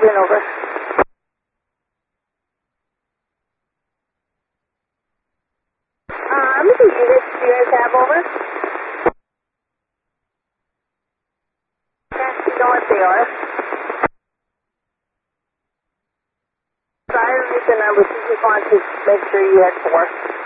Caribbean, over. How many units do you guys have, over? Can't you know what they are? Sorry, Lisa, I was just wanted to make sure you had 4.